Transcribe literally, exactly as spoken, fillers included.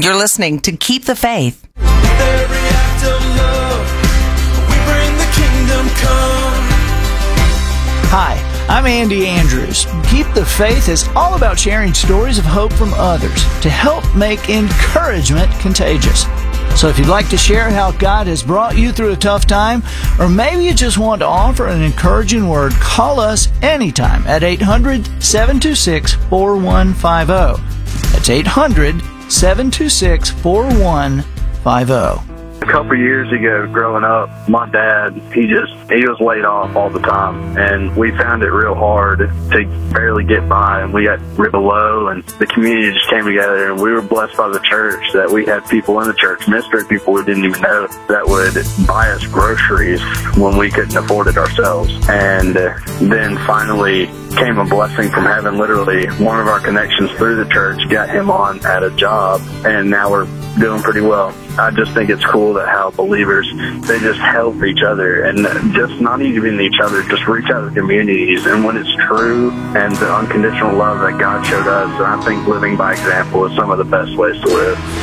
You're listening to Keep the Faith. Every act of love, we bring the kingdom come. Hi, I'm Andy Andrews. Keep the Faith is all about sharing stories of hope from others to help make encouragement contagious. So if you'd like to share how God has brought you through a tough time, or maybe you just want to offer an encouraging word, call us anytime at eight hundred, seven two six, four one five zero. That's eight hundred, seven two six, four one five zero. A couple years ago, growing up, my dad, he just, he was laid off all the time, and we found it real hard to barely get by, and we got real low, and the community just came together, and we were blessed by the church that we had people in the church, mystery people we didn't even know, that would buy us groceries when we couldn't afford it ourselves. And then finally came a blessing from heaven. Literally, one of our connections through the church got him on at a job, and now we're doing pretty well. I just think it's cool that how believers, they just help each other, and just not even each other, just reach out to communities. And when it's true and the unconditional love that God showed us, I think living by example is some of the best ways to live.